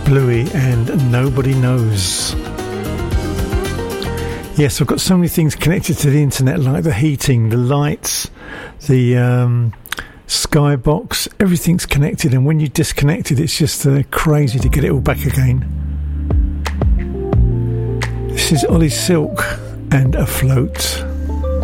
Bluey and Nobody Knows. Yes, I've got so many things connected to the internet, like the heating, the lights, the skybox. Everything's connected, and when you disconnect it, it's just crazy to get it all back again. This is Ollie Silk and Afloat.